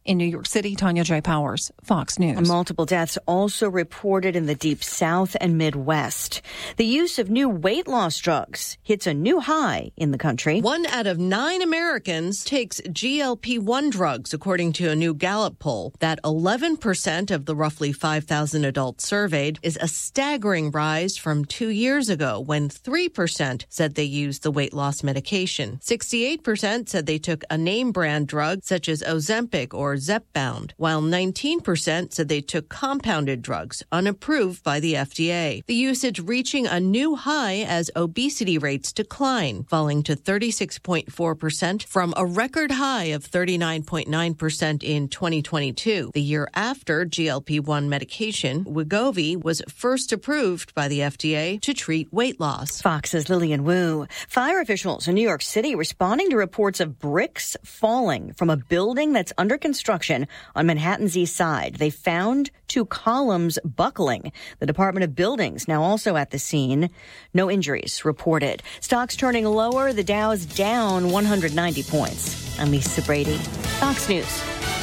In New York City, Tanya J. Powers, Fox News. Multiple deaths also reported in the Deep South and Midwest. The use of new weight loss drugs hits a new high in the country. 1 out of 9 Americans takes GLP-1 drugs, according to a new Gallup poll. That 11% of the roughly 5,000 adults surveyed is a staggering rise from 2 years ago, when 3% said they used the weight loss medication. 68% said they took a name brand drug such as Ozempic or Zepbound, while 19% said they took compounded drugs unapproved by the FDA. The usage reaching a new high as obesity rates decline, falling to 36.4% from a record high of 39.9% in 2022. The year after GLP-1 medication, Wegovy, was first approved by the FDA to treat weight loss. Fox's Lillian Wu. Fire officials in New York City responding to reports of bricks falling from a building that's under construction on Manhattan's east side. They found 2 columns buckling. The Department of Buildings now also at the scene. No injuries reported. Stocks turning lower. The Dow's down 190 points. I'm Lisa Brady, Fox News.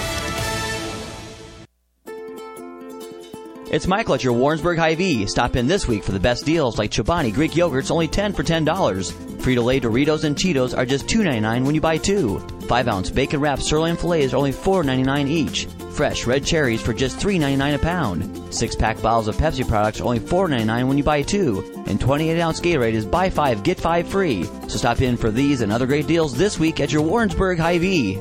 It's Michael at your Warrensburg Hy-Vee. Stop in this week for the best deals like Chobani Greek yogurt's only 10 for $10. Frito-Lay Doritos and Cheetos are just $2.99 when you buy 2. 5-ounce bacon-wrapped sirloin fillets are only $4.99 each. Fresh red cherries for just $3.99 a pound. 6-pack bottles of Pepsi products are only $4.99 when you buy 2. And 28-ounce Gatorade is buy 5, get 5 free. So stop in for these and other great deals this week at your Warrensburg Hy-Vee.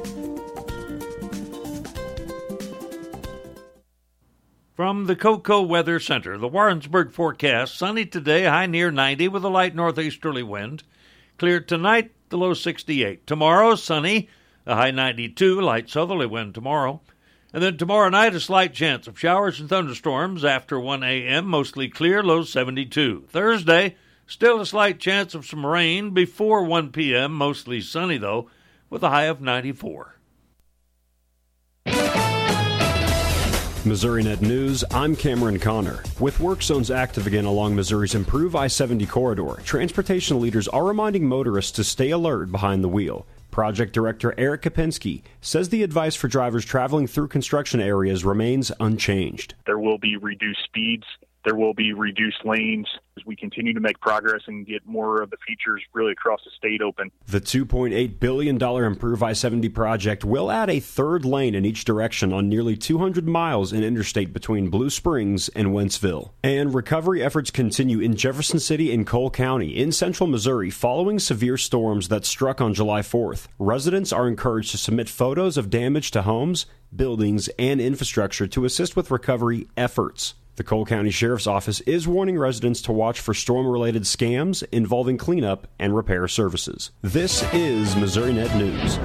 From the Cocoa Weather Center, the Warrensburg forecast: sunny today, high near 90 with a light northeasterly wind. Clear tonight, the low 68. Tomorrow, sunny, a high 92, light southerly wind tomorrow. And then tomorrow night, a slight chance of showers and thunderstorms after 1 a.m., mostly clear, low 72. Thursday, still a slight chance of some rain before 1 p.m., mostly sunny though, with a high of 94. Missouri Net News, I'm Cameron Connor. With work zones active again along Missouri's Improve I-70 corridor, transportation leaders are reminding motorists to stay alert behind the wheel. Project Director Eric Kopinski says the advice for drivers traveling through construction areas remains unchanged. There will be reduced speeds. There will be reduced lanes as we continue to make progress and get more of the features really across the state open. The $2.8 billion Improve I-70 project will add a third lane in each direction on nearly 200 miles in interstate between Blue Springs and Wentzville. And recovery efforts continue in Jefferson City and Cole County in central Missouri following severe storms that struck on July 4th. Residents are encouraged to submit photos of damage to homes, buildings, and infrastructure to assist with recovery efforts. The Cole County Sheriff's Office is warning residents to watch for storm-related scams involving cleanup and repair services. This is Missouri Net News.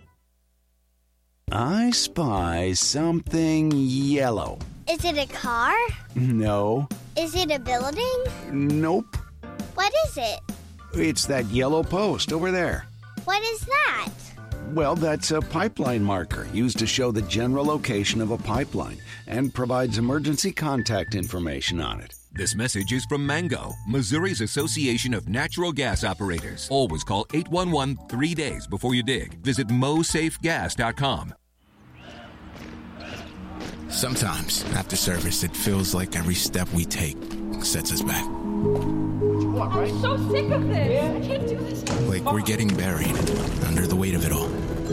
I spy something yellow. Is it a car? No. Is it a building? Nope. What is it? It's that yellow post over there. What is that? Well, that's a pipeline marker used to show the general location of a pipeline and provides emergency contact information on it. This message is from Mango, Missouri's Association of Natural Gas Operators. Always call 811 3 days before you dig. Visit mosafegas.com. Sometimes, after service, it feels like every step we take sets us back. I'm so sick of this. I can't do this. Like we're getting buried under the weight of it all.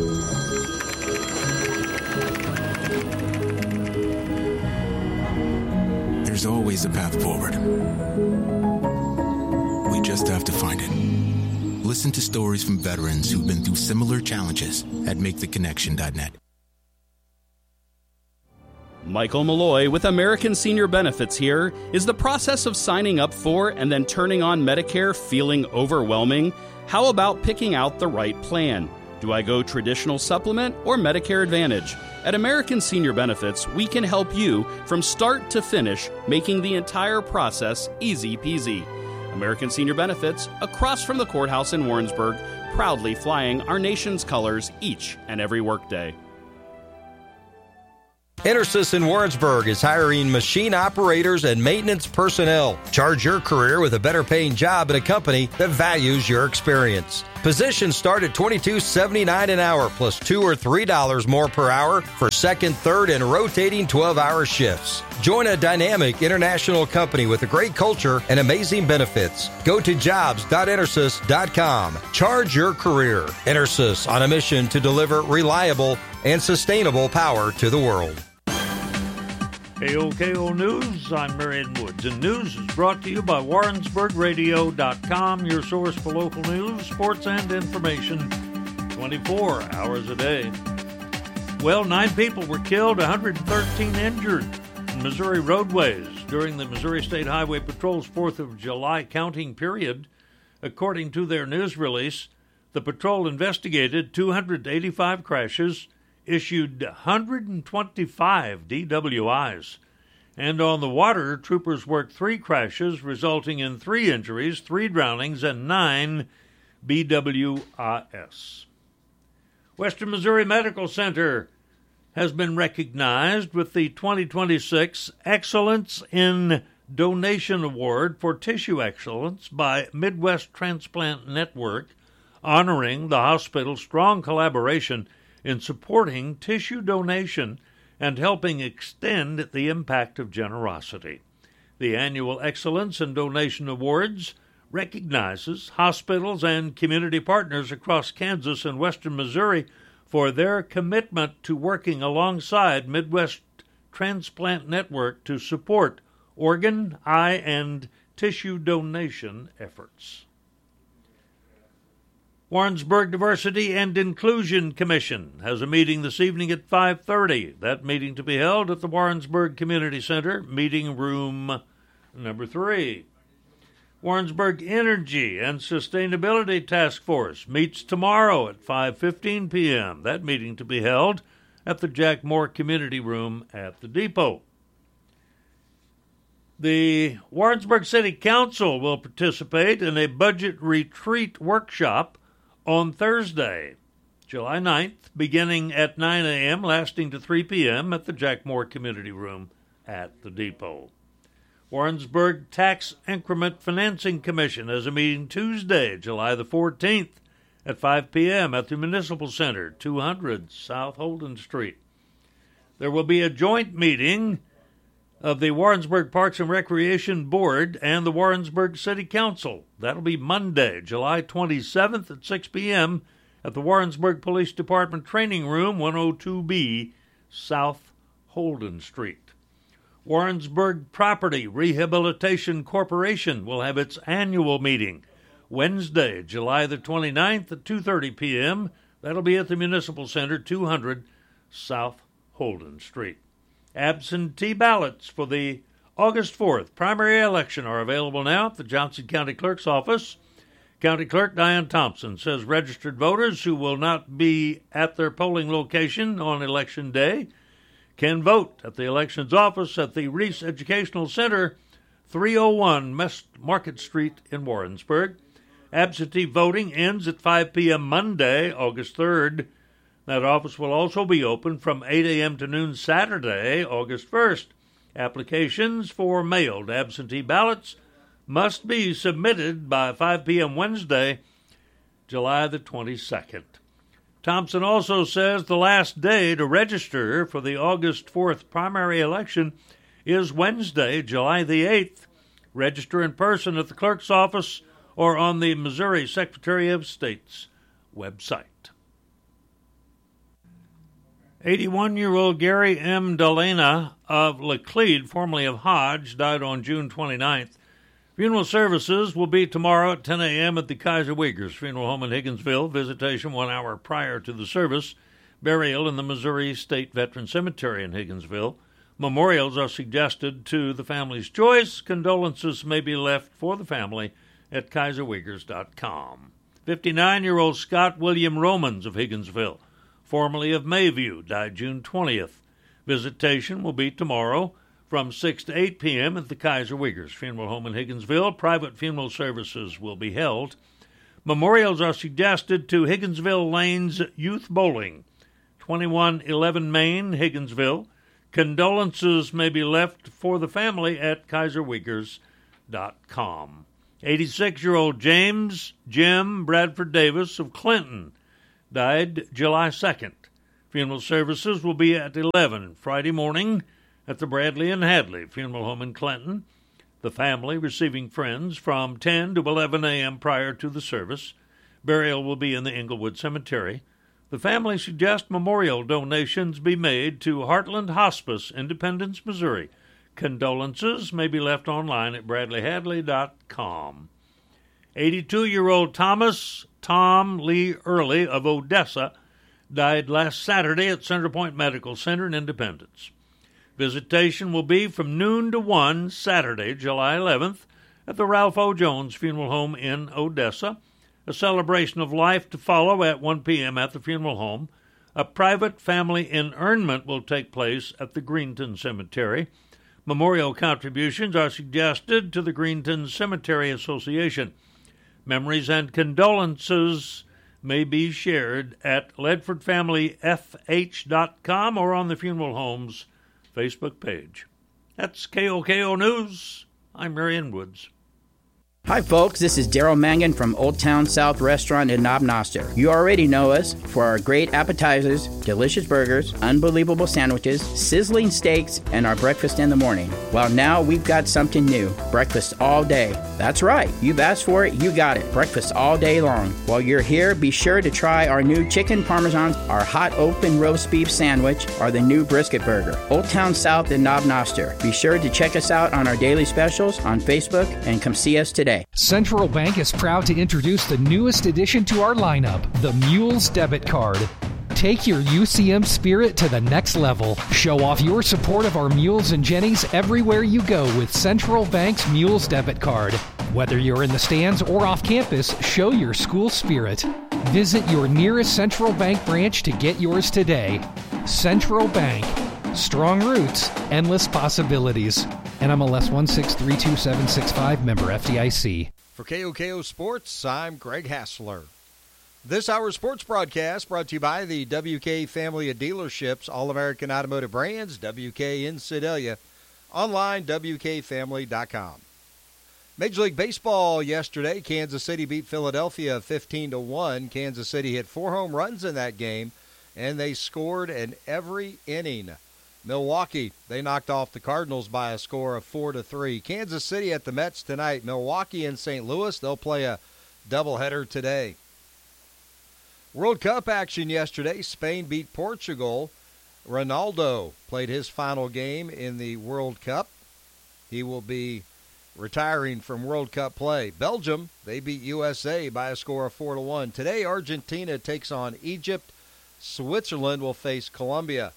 There's always a path forward. We just have to find it. Listen to stories from veterans who've been through similar challenges at MakeTheConnection.net. Michael Malloy with American Senior Benefits here. Is the process of signing up for and then turning on Medicare feeling overwhelming? How about picking out the right plan? Do I go traditional supplement or Medicare Advantage? At American Senior Benefits, we can help you from start to finish, making the entire process easy peasy. American Senior Benefits, across from the courthouse in Warrensburg, proudly flying our nation's colors each and every workday. Intersys in Warrensburg is hiring machine operators and maintenance personnel. Charge your career with a better paying job at a company that values your experience. Positions start at $22.79 an hour, plus $2 or $3 more per hour for second, third, and rotating 12-hour shifts. Join a dynamic international company with a great culture and amazing benefits. Go to jobs.intersys.com. Charge your career. Intersys, on a mission to deliver reliable and sustainable power to the world. KOKO News, I'm Marion Woods, and news is brought to you by WarrensburgRadio.com, your source for local news, sports, and information 24 hours a day. Well, 9 people were killed, 113 injured in Missouri roadways during the Missouri State Highway Patrol's 4th of July counting period. According to their news release, the patrol investigated 285 crashes, issued 125 DWIs. And on the water, troopers worked 3 crashes, resulting in 3 injuries, 3 drownings, and 9 BWIs. Western Missouri Medical Center has been recognized with the 2026 Excellence in Donation Award for Tissue Excellence by Midwest Transplant Network, honoring the hospital's strong collaboration in supporting tissue donation and helping extend the impact of generosity. The annual Excellence in Donation Awards recognizes hospitals and community partners across Kansas and western Missouri for their commitment to working alongside Midwest Transplant Network to support organ, eye, and tissue donation efforts. Warrensburg Diversity and Inclusion Commission has a meeting this evening at 5:30. That meeting to be held at the Warrensburg Community Center, meeting room number 3. Warrensburg Energy and Sustainability Task Force meets tomorrow at 5:15 p.m. That meeting to be held at the Jack Moore Community Room at the Depot. The Warrensburg City Council will participate in a budget retreat workshop on Thursday, July 9th, beginning at 9 a.m., lasting to 3 p.m. at the Jack Moore Community Room at the Depot. Warrensburg Tax Increment Financing Commission has a meeting Tuesday, July the 14th, at 5 p.m. at the Municipal Center, 200 South Holden Street. There will be a joint meeting of the Warrensburg Parks and Recreation Board and the Warrensburg City Council. That'll be Monday, July 27th at 6 p.m. at the Warrensburg Police Department Training Room, 102B, South Holden Street. Warrensburg Property Rehabilitation Corporation will have its annual meeting Wednesday, July the 29th at 2:30 p.m. That'll be at the Municipal Center, 200 South Holden Street. Absentee ballots for the August 4th primary election are available now at the Johnson County Clerk's office. County Clerk Diane Thompson says registered voters who will not be at their polling location on Election Day can vote at the elections office at the Reese Educational Center, 301 Market Street in Warrensburg. Absentee voting ends at 5 p.m. Monday, August 3rd. That office will also be open from 8 a.m. to noon Saturday, August 1st. Applications for mailed absentee ballots must be submitted by 5 p.m. Wednesday, July the 22nd. Thompson also says the last day to register for the August 4th primary election is Wednesday, July the 8th. Register in person at the clerk's office or on the Missouri Secretary of State's website. 81-year-old Gary M. Delana of Laclede, formerly of Hodge, died on June 29th. Funeral services will be tomorrow at 10 a.m. at the Kaiser Wiegers Funeral Home in Higginsville. Visitation 1 hour prior to the service. Burial in the Missouri State Veteran Cemetery in Higginsville. Memorials are suggested to the family's choice. Condolences may be left for the family at KaiserWiegers.com. 59-year-old Scott William Romans of Higginsville, formerly of Mayview, died June 20th. Visitation will be tomorrow from 6 to 8 p.m. at the Kaiser Wiegers Funeral Home in Higginsville. Private funeral services will be held. Memorials are suggested to Higginsville Lanes Youth Bowling, 2111 Main, Higginsville. Condolences may be left for the family at KaiserWiegers.com. 86-year-old James Jim Bradford Davis of Clinton died July 2nd. Funeral services will be at 11 Friday morning at the Bradley and Hadley Funeral Home in Clinton. The family receiving friends from 10 to 11 a.m. prior to the service. Burial will be in the Inglewood Cemetery. The family suggests memorial donations be made to Heartland Hospice, Independence, Missouri. Condolences may be left online at bradleyhadley.com. 82-year-old Tom Lee Early of Odessa died last Saturday at Center Point Medical Center in Independence. Visitation will be from noon to 1 Saturday, July 11th, at the Ralph O. Jones Funeral Home in Odessa. A celebration of life to follow at 1 p.m. at the funeral home. A private family inurnment will take place at the Greenton Cemetery. Memorial contributions are suggested to the Greenton Cemetery Association. Memories and condolences may be shared at ledfordfamilyfh.com or on the funeral home's Facebook page. That's KOKO News. I'm Marion Woods. Hi folks, this is Daryl Mangan from Old Town South Restaurant in Knob Noster. You already know us for our great appetizers, delicious burgers, unbelievable sandwiches, sizzling steaks, and our breakfast in the morning. Well, now we've got something new, breakfast all day. That's right, you've asked for it, you got it, breakfast all day long. While you're here, be sure to try our new chicken parmesan, our hot open roast beef sandwich, or the new brisket burger. Old Town South in Knob Noster. Be sure to check us out on our daily specials on Facebook and come see us today. Central Bank is proud to introduce the newest addition to our lineup, the Mules Debit Card. Take your UCM spirit to the next level. Show off your support of our Mules and Jennies everywhere you go with Central Bank's Mules Debit Card. Whether you're in the stands or off campus, show your school spirit. Visit your nearest Central Bank branch to get yours today. Central Bank. Strong roots, endless possibilities. NMLS 1632765, member FDIC. For KOKO Sports, I'm Greg Hassler. This hour's sports broadcast brought to you by the WK family of dealerships, All-American Automotive Brands, WK in Sedalia. Online, WKFamily.com. Major League Baseball yesterday, Kansas City beat Philadelphia 15-1. Kansas City hit 4 home runs in that game, and they scored in every inning. Milwaukee, they knocked off the Cardinals by a score of 4-3. Kansas City at the Mets tonight. Milwaukee and St. Louis, they'll play a doubleheader today. World Cup action yesterday. Spain beat Portugal. Ronaldo played his final game in the World Cup. He will be retiring from World Cup play. Belgium, they beat USA by a score of 4-1. Today, Argentina takes on Egypt. Switzerland will face Colombia.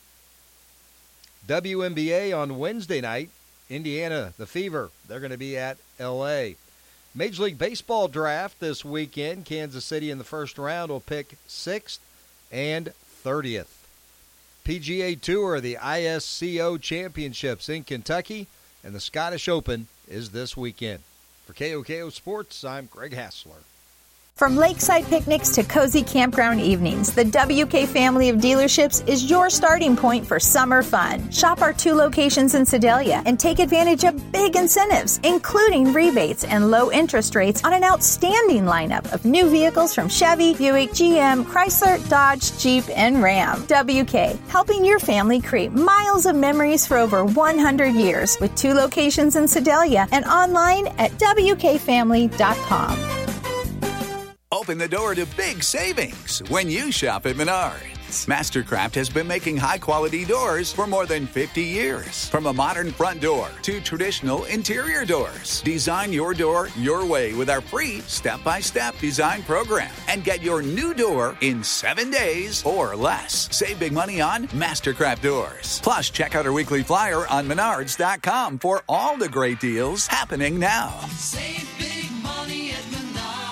WNBA on Wednesday night, Indiana, the Fever, they're going to be at L.A. Major League Baseball draft this weekend. Kansas City in the first round will pick 6th and 30th. PGA Tour, the ISCO Championships in Kentucky, and the Scottish Open is this weekend. For KOKO Sports, I'm Greg Hassler. From lakeside picnics to cozy campground evenings, the WK family of dealerships is your starting point for summer fun. Shop our 2 locations in Sedalia and take advantage of big incentives, including rebates and low interest rates on an outstanding lineup of new vehicles from Chevy, Buick, GM, Chrysler, Dodge, Jeep, and Ram. WK, helping your family create miles of memories for over 100 years with 2 locations in Sedalia and online at WKFamily.com. Open the door to big savings when you shop at Menards. Mastercraft has been making high-quality doors for more than 50 years. From a modern front door to traditional interior doors. Design your door your way with our free step-by-step design program. And get your new door in 7 days or less. Save big money on Mastercraft doors. Plus, check out our weekly flyer on Menards.com for all the great deals happening now. Save big money at Menards.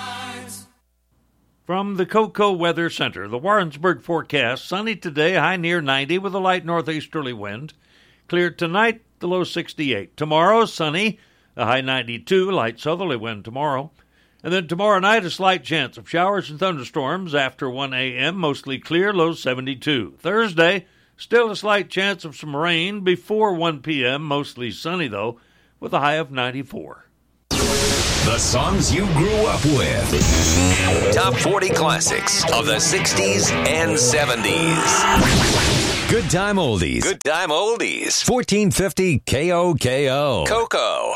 From the Cocoa Weather Center, the Warrensburg forecast, sunny today, high near 90 with a light northeasterly wind. Clear tonight, the low 68. Tomorrow, sunny, a high 92, light southerly wind tomorrow. And then tomorrow night, a slight chance of showers and thunderstorms after 1 a.m., mostly clear, low 72. Thursday, still a slight chance of some rain before 1 p.m., mostly sunny though, with a high of 94. The songs you grew up with. Top 40 classics of the 60s and 70s. Good time oldies. Good time oldies. 1450 KOKO. Coco.